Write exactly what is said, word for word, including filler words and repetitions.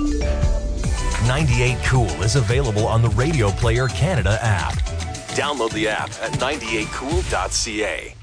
ninety-eight Cool is available on the Radio Player Canada app. Download the app at ninety-eight cool dot c a.